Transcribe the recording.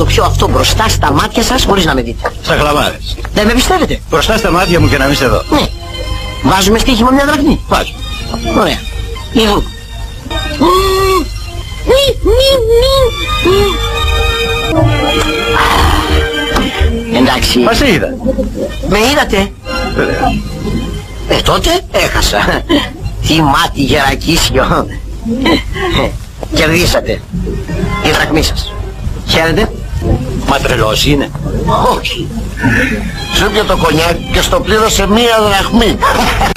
το πιω αυτό μπροστά στα μάτια σας χωρίς να με δείτε. Στα χλαμάρες. Δεν με πιστεύετε? Μπροστά στα μάτια μου και να μην σε δω. Ναι. Βάζουμε στοίχημα μια δραχμή. Βάζω. Ωραία. Λοιπόν. Εντάξει. Μας είδα. Με είδατε? Τότε έχασα. Τι μάτι γερακίσιο. Κερδίσατε. Η δραχμή σας. Χαίρετε? Μα τρελός είναι. Όχι. Σου έπια το κονιάκ και στο πλήρωσε μία δραχμή.